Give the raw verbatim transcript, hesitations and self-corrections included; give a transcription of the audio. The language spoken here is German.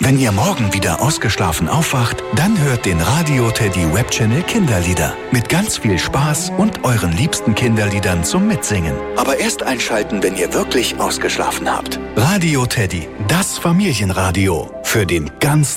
Wenn ihr morgen wieder ausgeschlafen aufwacht, dann hört den Radio Teddy Webchannel Kinderlieder. Mit ganz viel Spaß und euren liebsten Kinderliedern zum Mitsingen. Aber erst einschalten, wenn ihr wirklich ausgeschlafen habt. Radio Teddy, das Familienradio. Für den ganzen